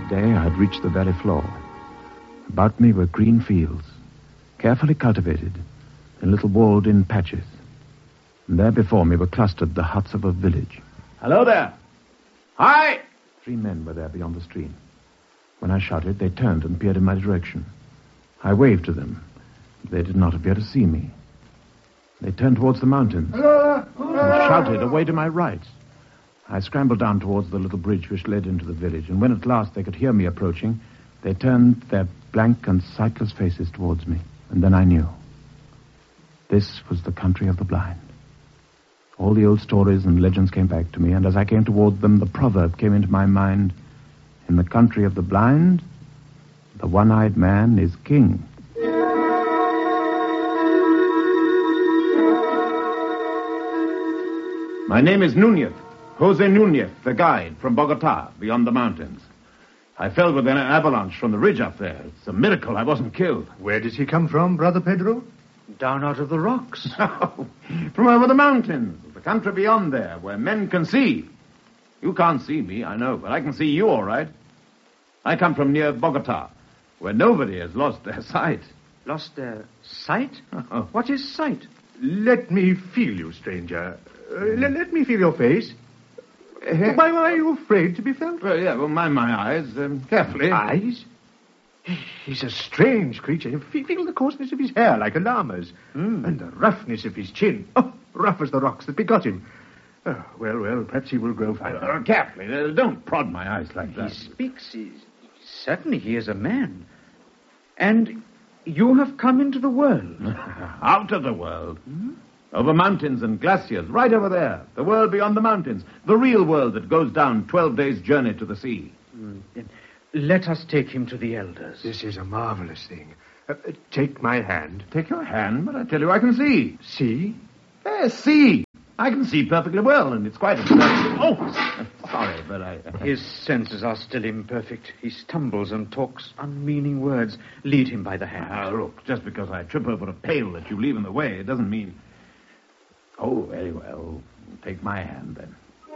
That day I had reached the valley floor. About me were green fields, carefully cultivated, in little walled-in patches. And there before me were clustered the huts of a village. Hello there. Hi! 3 men were there beyond the stream. When I shouted, they turned and peered in my direction. I waved to them. They did not appear to see me. They turned towards the mountains and shouted away to my right. I scrambled down towards the little bridge which led into the village, and when at last they could hear me approaching, they turned their blank and sightless faces towards me. And then I knew. This was the country of the blind. All the old stories and legends came back to me, and as I came toward them, the proverb came into my mind. In the country of the blind, the one-eyed man is king. My name is Nunez, Jose Nunez, the guide from Bogota, beyond the mountains. I fell with an avalanche from the ridge up there. It's a miracle I wasn't killed. Where does he come from, Brother Pedro? Down out of the rocks. No, from over the mountains, the country beyond there, where men can see. You can't see me, I know, but I can see you all right. I come from near Bogota, where nobody has lost their sight. Lost their sight? What is sight? Let me feel you, stranger. Let me feel your face. Why are you afraid to be felt? Well, mind my eyes, carefully. Eyes? He's a strange creature. Feel the coarseness of his hair like a llama's. And the roughness of his chin. Oh, rough as the rocks that begot him. Oh, well, perhaps he will grow finer. Carefully, don't prod my eyes like that. He speaks. Certainly he is a man. And you have come into the world. Out of the world. Over mountains and glaciers, right over there. The world beyond the mountains. The real world that goes down 12 days' journey to the sea. Let us take him to the elders. This is a marvelous thing. Take my hand. Take your hand, but I tell you I can see. See? Yes, see. I can see perfectly well, and it's quite a... Oh, sorry, but I... His senses are still imperfect. He stumbles and talks unmeaning words. Lead him by the hand. Look, just because I trip over a pail that you leave in the way, it doesn't mean... Oh, very well. Take my hand, then.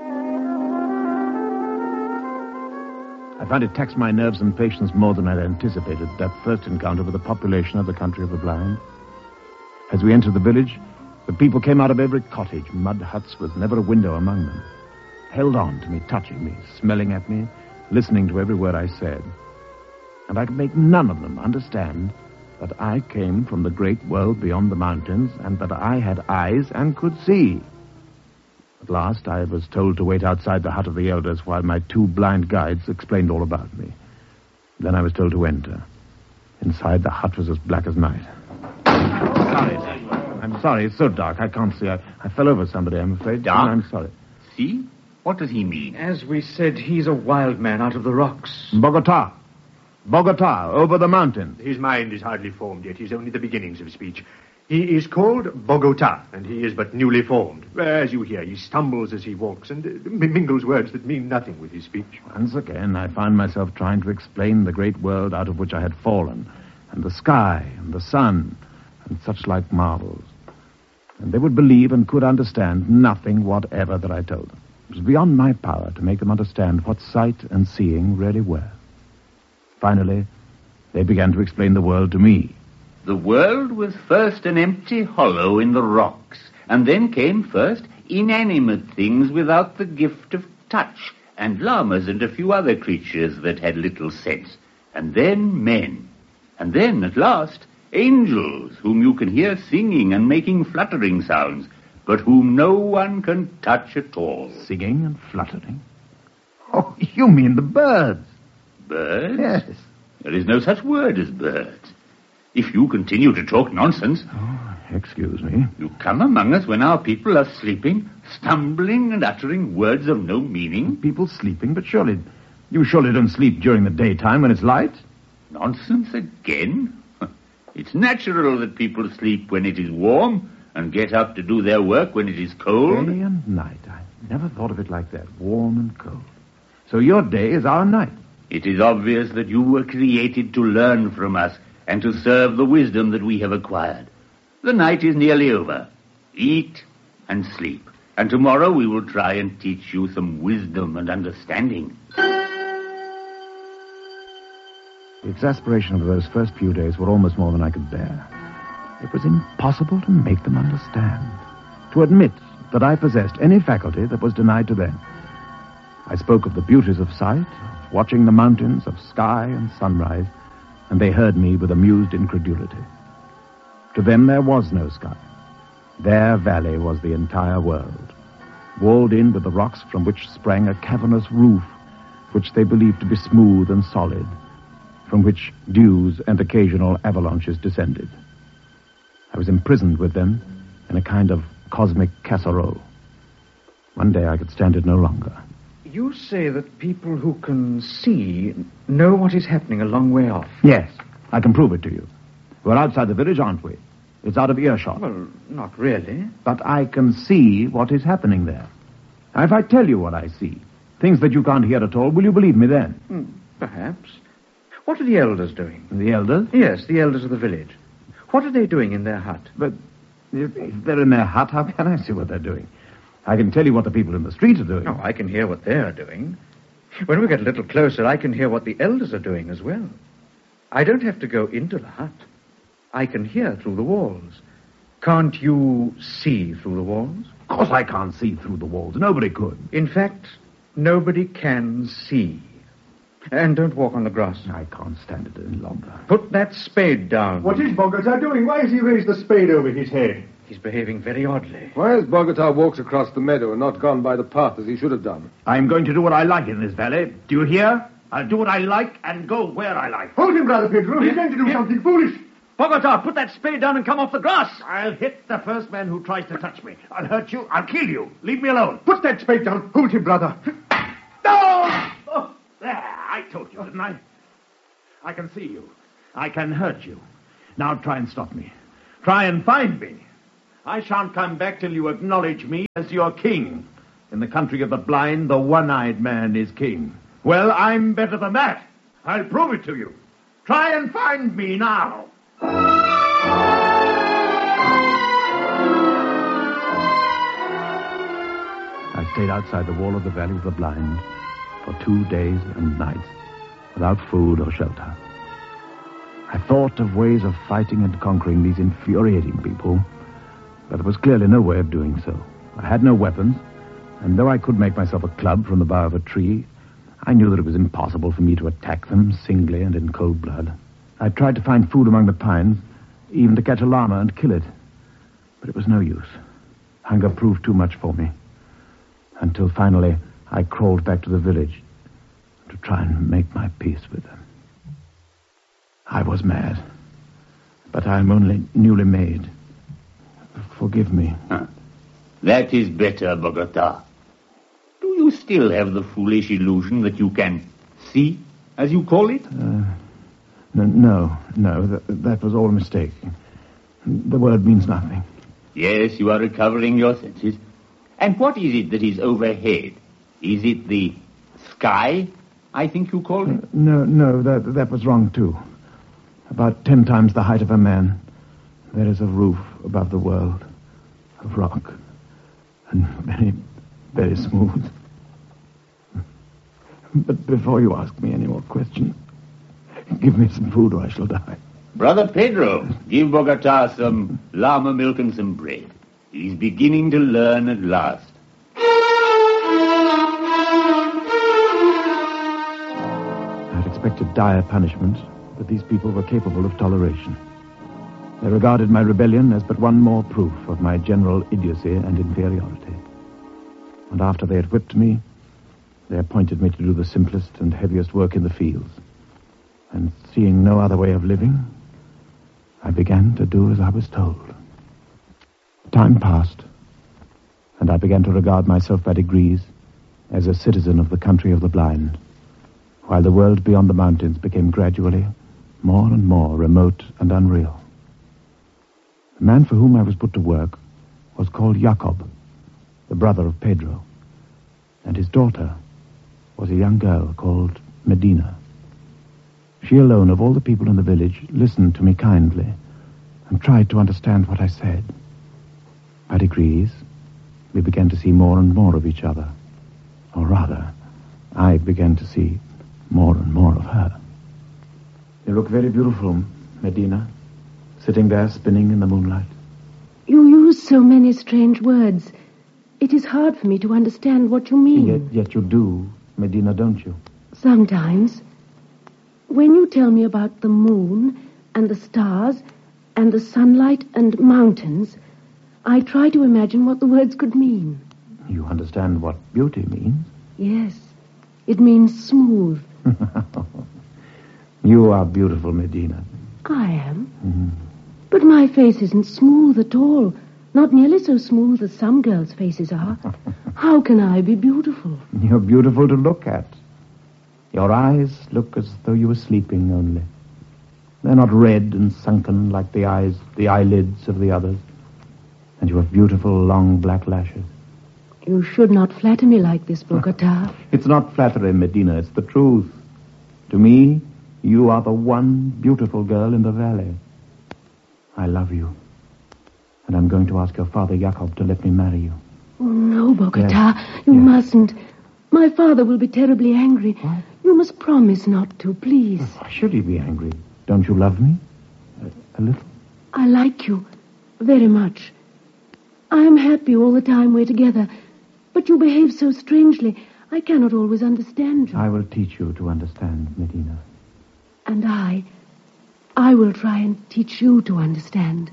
I found it taxed my nerves and patience more than I'd anticipated, that first encounter with the population of the country of the blind. As we entered the village, the people came out of every cottage, mud huts with never a window among them, held on to me, touching me, smelling at me, listening to every word I said. And I could make none of them understand that I came from the great world beyond the mountains, and that I had eyes and could see. At last, I was told to wait outside the hut of the elders while my 2 blind guides explained all about me. Then I was told to enter. Inside, the hut was as black as night. I'm sorry, it's so dark, I can't see. I fell over somebody, I'm afraid. Dark? I'm sorry. See? What does he mean? As we said, he's a wild man out of the rocks. Bogota, over the mountains. His mind is hardly formed yet. He's only the beginnings of speech. He is called Bogota, and he is but newly formed. As you hear, he stumbles as he walks and mingles words that mean nothing with his speech. Once again, I found myself trying to explain the great world out of which I had fallen, and the sky, and the sun, and such like marvels. And they would believe and could understand nothing whatever that I told them. It was beyond my power to make them understand what sight and seeing really were. Finally, they began to explain the world to me. The world was first an empty hollow in the rocks, and then came first inanimate things without the gift of touch, and llamas and a few other creatures that had little sense, and then men, and then, at last, angels, whom you can hear singing and making fluttering sounds, but whom no one can touch at all. Singing and fluttering? Oh, you mean the birds? Birds? Yes. There is no such word as birds. If you continue to talk nonsense... Oh, excuse me. You come among us when our people are sleeping, stumbling and uttering words of no meaning. People sleeping, but you surely don't sleep during the daytime when it's light? Nonsense again? It's natural that people sleep when it is warm and get up to do their work when it is cold. Day and night. I never thought of it like that, warm and cold. So your day is our night. It is obvious that you were created to learn from us and to serve the wisdom that we have acquired. The night is nearly over. Eat and sleep. And tomorrow we will try and teach you some wisdom and understanding. The exasperation of those first few days were almost more than I could bear. It was impossible to make them understand, to admit that I possessed any faculty that was denied to them. I spoke of the beauties of sight, of watching the mountains, of sky and sunrise, and they heard me with amused incredulity. To them there was no sky. Their valley was the entire world, walled in with the rocks from which sprang a cavernous roof, which they believed to be smooth and solid, from which dews and occasional avalanches descended. I was imprisoned with them in a kind of cosmic casserole. One day I could stand it no longer. You say that people who can see know what is happening a long way off. Yes, I can prove it to you. We're outside the village, aren't we? It's out of earshot. Well, not really. But I can see what is happening there. Now, if I tell you what I see, things that you can't hear at all, will you believe me then? Perhaps. What are the elders doing? The elders? Yes, the elders of the village. What are they doing in their hut? But if they're in their hut, how can I see what they're doing? I can tell you what the people in the street are doing. No, I can hear what they are doing. When we get a little closer, I can hear what the elders are doing as well. I don't have to go into the hut. I can hear through the walls. Can't you see through the walls? Of course I can't see through the walls. Nobody could. In fact, nobody can see. And don't walk on the grass. I can't stand it any longer. Put that spade down. What is Bogota doing? Why has he raised the spade over his head? He's behaving very oddly. Why has Bogota walked across the meadow and not gone by the path as he should have done? I'm going to do what I like in this valley. Do you hear? I'll do what I like and go where I like. Hold him, Brother Pedro. He's going to do something foolish. Bogota, put that spade down and come off the grass. I'll hit the first man who tries to touch me. I'll hurt you. I'll kill you. Leave me alone. Put that spade down. Hold him, brother. No! Oh, there. I told you, didn't I? I can see you. I can hurt you. Now try and stop me. Try and find me. I shan't come back till you acknowledge me as your king. In the country of the blind, the one-eyed man is king. Well, I'm better than that. I'll prove it to you. Try and find me now. I stayed outside the wall of the Valley of the Blind for 2 days and nights without food or shelter. I thought of ways of fighting and conquering these infuriating people, but there was clearly no way of doing so. I had no weapons, and though I could make myself a club from the bough of a tree, I knew that it was impossible for me to attack them singly and in cold blood. I tried to find food among the pines, even to catch a llama and kill it. But it was no use. Hunger proved too much for me. Until finally, I crawled back to the village to try and make my peace with them. I was mad, but I'm only newly made. Forgive me. That is better, Bogota. Do you still have the foolish illusion that you can see, as you call it? No, that was all a mistake. The word means nothing. Yes, you are recovering your senses. And what is it that is overhead? Is it the sky, I think you called it? No, that was wrong, too. About 10 times the height of a man, there is a roof above the world of rock, and very, very smooth. But before you ask me any more questions, give me some food or I shall die. Brother Pedro, give Bogota some llama milk and some bread. He's beginning to learn at last. I had expected dire punishment, but these people were capable of toleration. They regarded my rebellion as but one more proof of my general idiocy and inferiority. And after they had whipped me, they appointed me to do the simplest and heaviest work in the fields. And seeing no other way of living, I began to do as I was told. Time passed, and I began to regard myself by degrees as a citizen of the country of the blind, while the world beyond the mountains became gradually more and more remote and unreal. The man for whom I was put to work was called Jacob, the brother of Pedro, and his daughter was a young girl called Medina. She alone of all the people in the village listened to me kindly and tried to understand what I said. By degrees, we began to see more and more of each other. Or rather, I began to see more and more of her. You look very beautiful, Medina, sitting there spinning in the moonlight. You use so many strange words. It is hard for me to understand what you mean. Yet you do, Medina, don't you? Sometimes. When you tell me about the moon and the stars and the sunlight and mountains, I try to imagine what the words could mean. You understand what beauty means? Yes. It means smooth. You are beautiful, Medina. I am. But my face isn't smooth at all. Not nearly so smooth as some girls' faces are. How can I be beautiful? You're beautiful to look at. Your eyes look as though you were sleeping only. They're not red and sunken like the eyelids of the others. And you have beautiful, long black lashes. You should not flatter me like this, Bogota. It's not flattery, Medina. It's the truth. To me, you are the one beautiful girl in the valley. I love you. And I'm going to ask your father, Jacob, to let me marry you. Oh, no, Bogota. Yes. You mustn't. My father will be terribly angry. What? You must promise not to, please. Why should he be angry? Don't you love me? A little? I like you very much. I am happy all the time we're together. But you behave so strangely. I cannot always understand you. I will teach you to understand, Medina. And I will try and teach you to understand.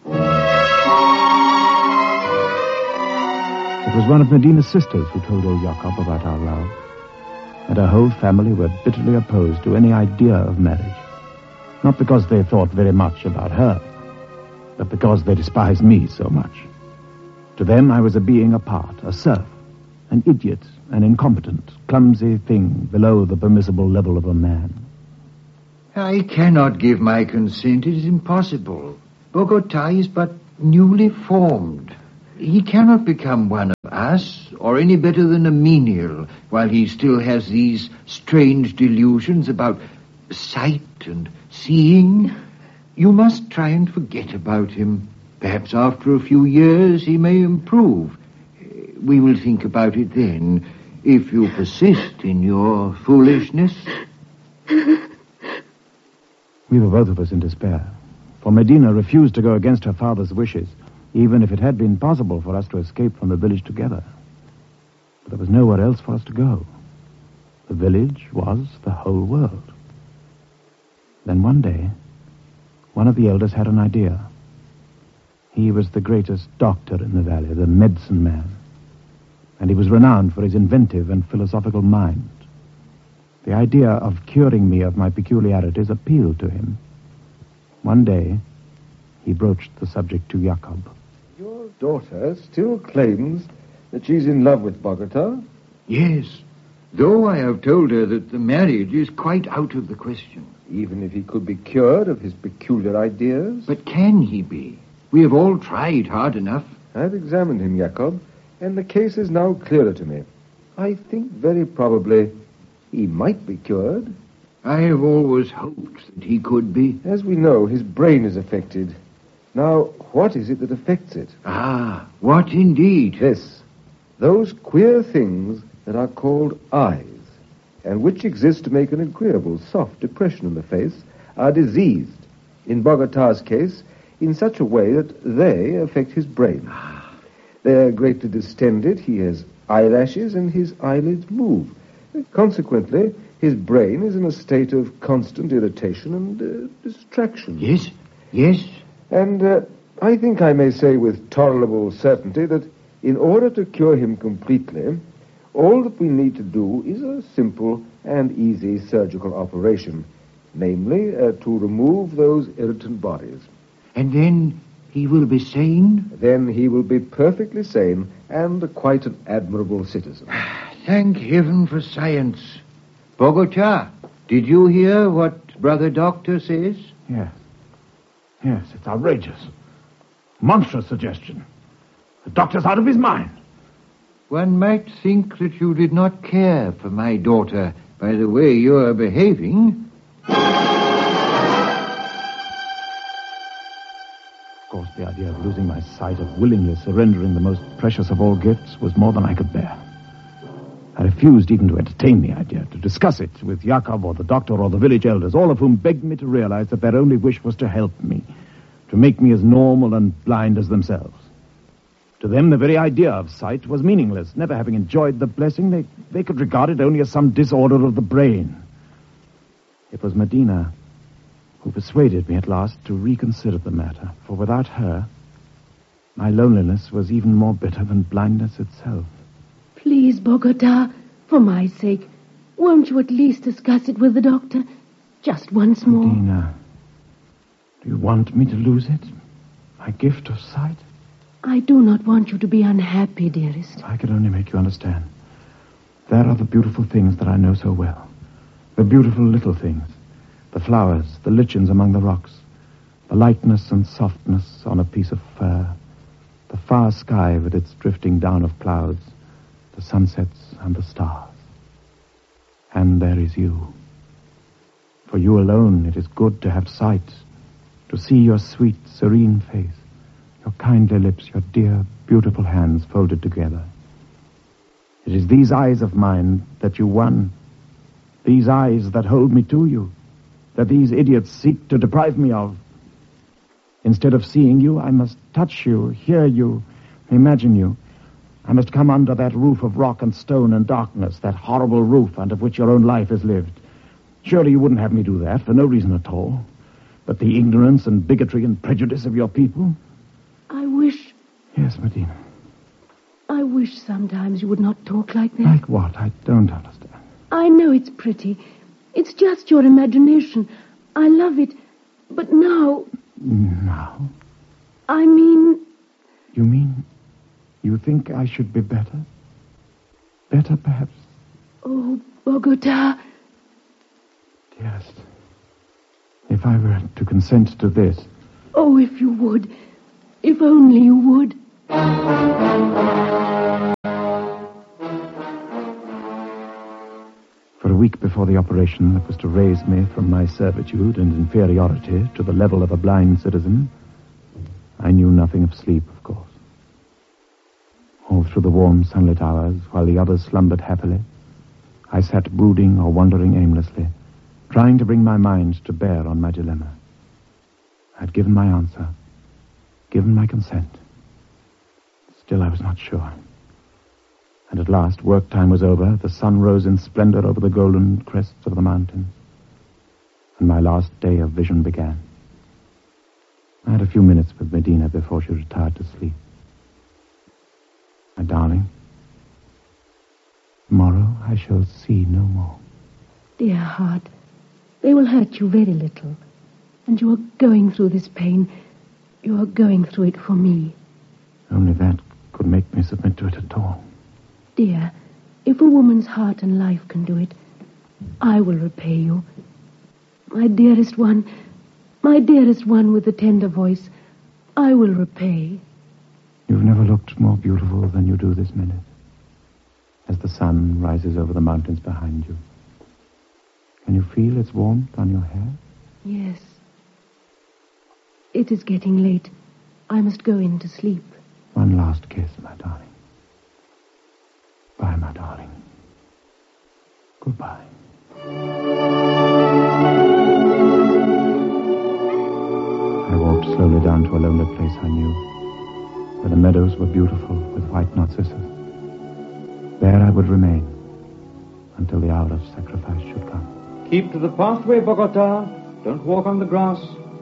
It was one of Medina's sisters who told old Jacob about our love. And her whole family were bitterly opposed to any idea of marriage. Not because they thought very much about her, but because they despised me so much. To them, I was a being apart, a serf, an idiot, an incompetent, clumsy thing below the permissible level of a man. I cannot give my consent. It is impossible. Bogota is but newly formed. He cannot become one of us, or any better than a menial, while he still has these strange delusions about sight and seeing. You must try and forget about him. Perhaps after a few years he may improve. We will think about it then, if you persist in your foolishness. We were both of us in despair, for Medina refused to go against her father's wishes, even if it had been possible for us to escape from the village together. But there was nowhere else for us to go. The village was the whole world. Then one day, one of the elders had an idea. He was the greatest doctor in the valley, the medicine man, and he was renowned for his inventive and philosophical mind. The idea of curing me of my peculiarities appealed to him. One day, he broached the subject to Jacob. Your daughter still claims that she's in love with Bogota? Yes, though I have told her that the marriage is quite out of the question. Even if he could be cured of his peculiar ideas? But can he be? We have all tried hard enough. I've examined him, Jacob, and the case is now clearer to me. I think very probably he might be cured. I have always hoped that he could be. As we know, his brain is affected. Now, what is it that affects it? Ah, what indeed? This. Those queer things that are called eyes, and which exist to make an agreeable, soft depression in the face, are diseased, in Bogota's case, in such a way that they affect his brain. They are greatly distended, he has eyelashes, and his eyelids move. Consequently, his brain is in a state of constant irritation and distraction. Yes, yes. And I think I may say with tolerable certainty that in order to cure him completely, all that we need to do is a simple and easy surgical operation, namely to remove those irritant bodies. And then he will be sane? Then he will be perfectly sane and quite an admirable citizen. Thank heaven for science. Bogota, did you hear what Brother Doctor says? Yes. Yes, it's outrageous. Monstrous suggestion. The doctor's out of his mind. One might think that you did not care for my daughter by the way you are behaving. Of course, the idea of losing my sight, of willingly surrendering the most precious of all gifts, was more than I could bear. I refused even to entertain the idea, to discuss it with Yakov or the doctor or the village elders, all of whom begged me to realize that their only wish was to help me, to make me as normal and blind as themselves. To them, the very idea of sight was meaningless. Never having enjoyed the blessing, they could regard it only as some disorder of the brain. It was Medina who persuaded me at last to reconsider the matter, for without her, my loneliness was even more bitter than blindness itself. Please, Bogota, for my sake, won't you at least discuss it with the doctor? Just once more. Medina, do you want me to lose it? My gift of sight? I do not want you to be unhappy, dearest. I could only make you understand. There are the beautiful things that I know so well. The beautiful little things. The flowers, the lichens among the rocks. The lightness and softness on a piece of fur. The far sky with its drifting down of clouds. The sunsets and the stars. And there is you. For you alone it is good to have sight, to see your sweet, serene face, your kindly lips, your dear, beautiful hands folded together. It is these eyes of mine that you won, these eyes that hold me to you, that these idiots seek to deprive me of. Instead of seeing you, I must touch you, hear you, imagine you. I must come under that roof of rock and stone and darkness, that horrible roof under which your own life is lived. Surely you wouldn't have me do that for no reason at all, but the ignorance and bigotry and prejudice of your people. I wish... Yes, Medina. I wish sometimes you would not talk like that. Like what? I don't understand. I know it's pretty. It's just your imagination. I love it. But now... Now? I mean... You mean you think I should be better? Better, perhaps? Oh, Bogota. Dearest, if I were to consent to this... Oh, if you would. If only you would. For a week before the operation that was to raise me from my servitude and inferiority to the level of a blind citizen, I knew nothing of sleep, of course. All through the warm sunlit hours, while the others slumbered happily, I sat brooding or wandering aimlessly, trying to bring my mind to bear on my dilemma. I had given my answer, given my consent. Still, I was not sure. And at last, work time was over. The sun rose in splendor over the golden crests of the mountains. And my last day of vision began. I had a few minutes with Medina before she retired to sleep. My darling, tomorrow I shall see no more. Dear heart, they will hurt you very little. And you are going through this pain. You are going through it for me. Only that could make me submit to it at all. Dear, if a woman's heart and life can do it, I will repay you. My dearest one with the tender voice, I will repay. You've never looked more beautiful than you do this minute, as the sun rises over the mountains behind you. Can you feel its warmth on your hair? Yes. It is getting late. I must go in to sleep. One last kiss, my darling. Bye, my darling. Goodbye. I walked slowly down to a lonely place I knew, where the meadows were beautiful with white narcissus. There I would remain until the hour of sacrifice should come. Keep to the pathway, Bogota. Don't walk on the grass.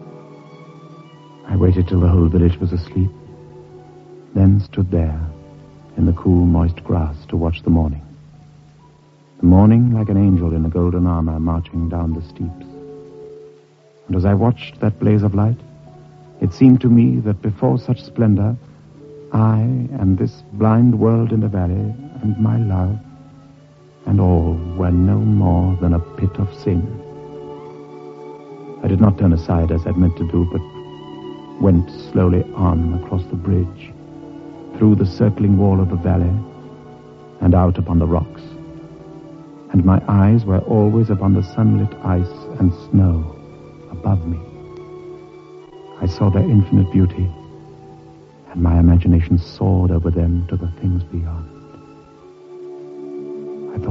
I waited till the whole village was asleep, then stood there in the cool, moist grass to watch the morning. The morning like an angel in a golden armor marching down the steeps. And as I watched that blaze of light, it seemed to me that before such splendor, I and this blind world in the valley and my love and all were no more than a pit of sin. I did not turn aside as I'd meant to do, but went slowly on across the bridge, through the circling wall of the valley, and out upon the rocks. And my eyes were always upon the sunlit ice and snow above me. I saw their infinite beauty, and my imagination soared over them to the things beyond. I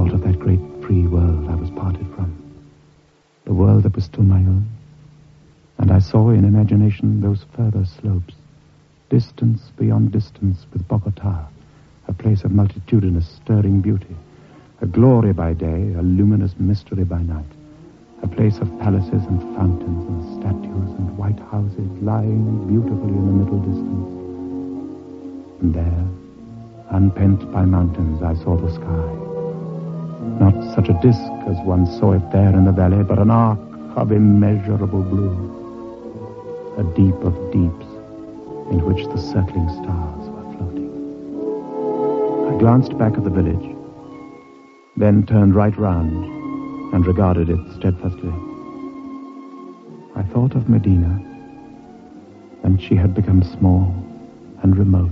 free world I was parted from, the world that was still my own. And I saw in imagination those further slopes, distance beyond distance with Bogota, a place of multitudinous, stirring beauty, a glory by day, a luminous mystery by night, a place of palaces and fountains and statues and white houses lying beautifully in the middle distance. And there, unpent by mountains, I saw the sky. Not such a disk as one saw it there in the valley, but an arc of immeasurable blue, a deep of deeps in which the circling stars were floating. I glanced back at the village, then turned right round and regarded it steadfastly. I thought of Medina, and she had become small and remote.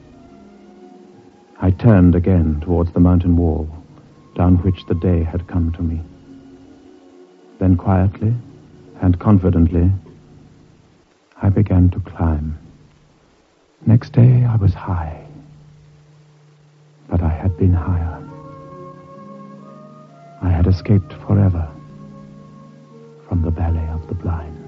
I turned again towards the mountain wall, down which the day had come to me. Then quietly and confidently, I began to climb. Next day I was high, but I had been higher. I had escaped forever from the Valley of the Blind.